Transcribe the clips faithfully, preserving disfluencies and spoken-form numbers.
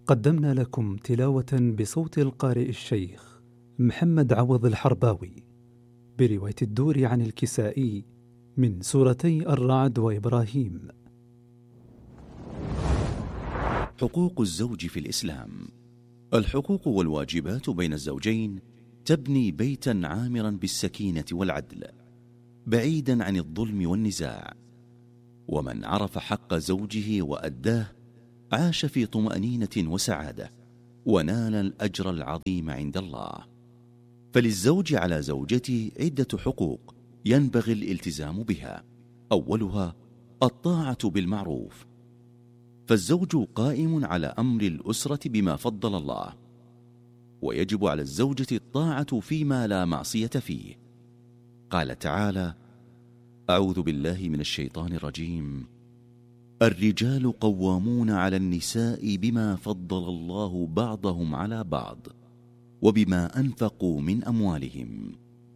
قدمنا لكم تلاوة بصوت القارئ الشيخ محمد عوض الحرباوي برواية الدوري عن الكسائي من سورتي الرعد وإبراهيم. حقوق الزوج في الإسلام. الحقوق والواجبات بين الزوجين تبني بيتا عامرا بالسكينة والعدل بعيدا عن الظلم والنزاع، ومن عرف حق زوجه وأداه عاش في طمأنينة وسعادة ونال الأجر العظيم عند الله. فللزوج على زوجته عدة حقوق ينبغي الالتزام بها. أولها الطاعة بالمعروف، فالزوج قائم على أمر الأسرة بما فضل الله، ويجب على الزوجة الطاعة فيما لا معصية فيه. قال تعالى: أعوذ بالله من الشيطان الرجيم: الرجال قوامون على النساء بما فضل الله بعضهم على بعض وبما أنفقوا من أموالهم.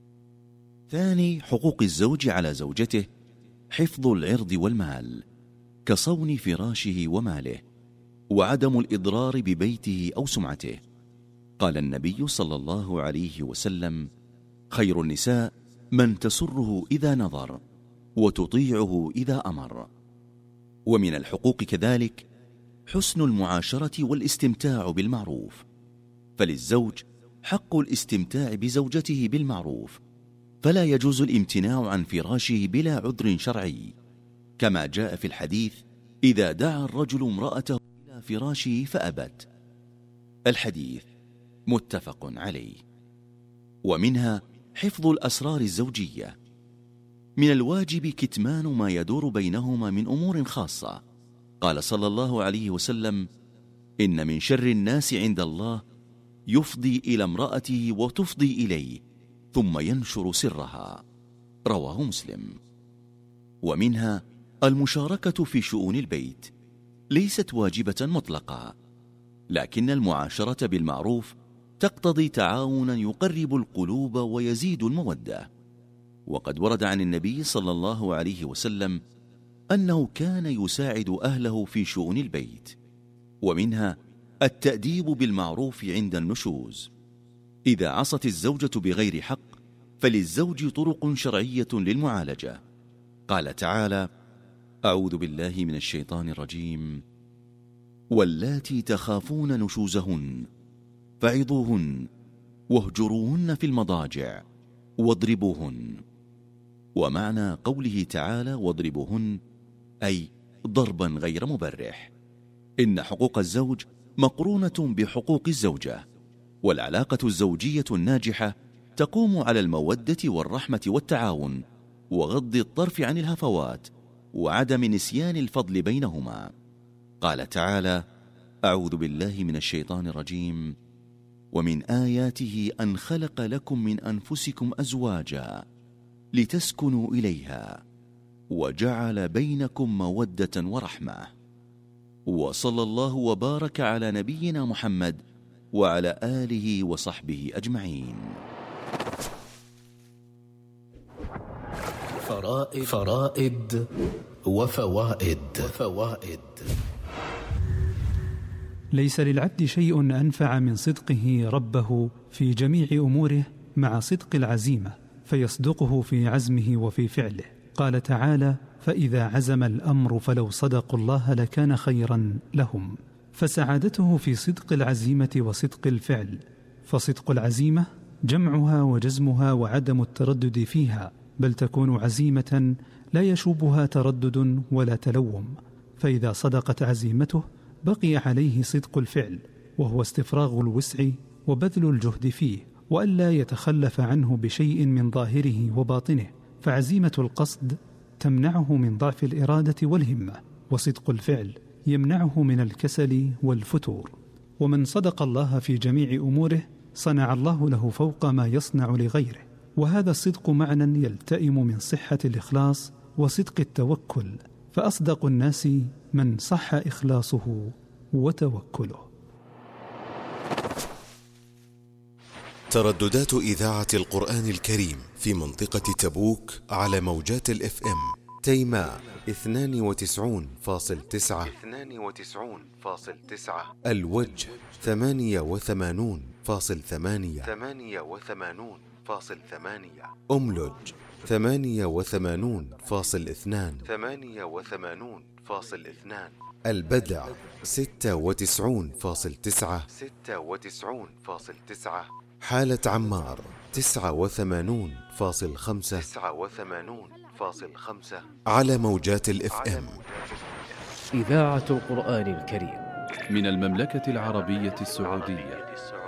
ثاني حقوق الزوج على زوجته حفظ العرض والمال، كصون فراشه وماله، وعدم الإضرار ببيته أو سمعته. قال النبي صلى الله عليه وسلم: خير النساء من تسره إذا نظر وتطيعه إذا أمر. ومن الحقوق كذلك حسن المعاشرة والاستمتاع بالمعروف، فللزوج حق الاستمتاع بزوجته بالمعروف، فلا يجوز الامتناع عن فراشه بلا عذر شرعي، كما جاء في الحديث: إذا دعا الرجل امرأته إلى فراشه فأبت. الحديث متفق عليه. ومنها حفظ الأسرار الزوجية، من الواجب كتمان ما يدور بينهما من أمور خاصة. قال صلى الله عليه وسلم: إن من شر الناس عند الله يفضي إلى امرأته وتفضي إليه ثم ينشر سرها. رواه مسلم. ومنها المشاركة في شؤون البيت، ليست واجبة مطلقة، لكن المعاشرة بالمعروف تقتضي تعاونا يقرب القلوب ويزيد المودة. وقد ورد عن النبي صلى الله عليه وسلم أنه كان يساعد أهله في شؤون البيت. ومنها التأديب بالمعروف عند النشوز، إذا عصت الزوجة بغير حق فللزوج طرق شرعية للمعالجة. قال تعالى: أعوذ بالله من الشيطان الرجيم: واللاتي تخافون نشوزهن فعظوهن واهجروهن في المضاجع واضربوهن. ومعنى قوله تعالى واضربوهن أي ضربا غير مبرح. إن حقوق الزوج مقرونة بحقوق الزوجة، والعلاقة الزوجية الناجحة تقوم على المودة والرحمة والتعاون وغض الطرف عن الهفوات وعدم نسيان الفضل بينهما. قال تعالى: أعوذ بالله من الشيطان الرجيم: ومن آياته أن خلق لكم من أنفسكم أزواجا لتسكنوا إليها وجعل بينكم مودة ورحمة. وصلى الله وبارك على نبينا محمد وعلى آله وصحبه أجمعين. فرائد, فرائد وفوائد, وفوائد ليس للعبد شيء أنفع من صدقه ربه في جميع أموره مع صدق العزيمة، فيصدقه في عزمه وفي فعله. قال تعالى: فإذا عزم الأمر فلو صدقوا الله لكان خيرا لهم. فسعادته في صدق العزيمة وصدق الفعل، فصدق العزيمة جمعها وجزمها وعدم التردد فيها، بل تكون عزيمة لا يشوبها تردد ولا تلوم. فإذا صدقت عزيمته بقي عليه صدق الفعل، وهو استفراغ الوسع وبذل الجهد فيه، وألا يتخلف عنه بشيء من ظاهره وباطنه. فعزيمة القصد تمنعه من ضعف الإرادة والهمة، وصدق الفعل يمنعه من الكسل والفتور. ومن صدق الله في جميع أموره صنع الله له فوق ما يصنع لغيره. وهذا الصدق معنى يلتئم من صحة الإخلاص وصدق التوكل، فأصدق الناس من صح إخلاصه وتوكله. ترددات إذاعة القرآن الكريم في منطقة تبوك على موجات الإف إم تيماء اثنان وتسعون فاصل تسعة اثنان وتسعون فاصل تسعة الوجه ثمانية وثمانون فاصل ثمانية ثمانية وثمانون فاصل ثمانية أملج ثمانية وثمانون فاصل اثنان ثمانية وثمانون فاصل اثنان البدع ستة وتسعون فاصل تسعة ستة وتسعون فاصل تسعة حالة عمار تسعة وثمانون فاصل خمسة تسعة وثمانون فاصل خمسة على موجات الاف ام. إذاعة القرآن الكريم من المملكة العربية السعودية.